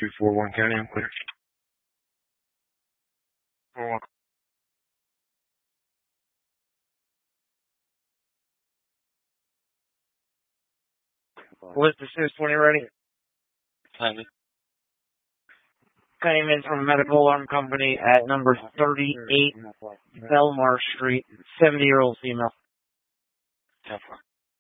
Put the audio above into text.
241 County, I'm clear. 41. What's the 620 ready? Timely. Came in from a medical alarm company at number 38 Belmar Street, 70-year-old female. 10-4.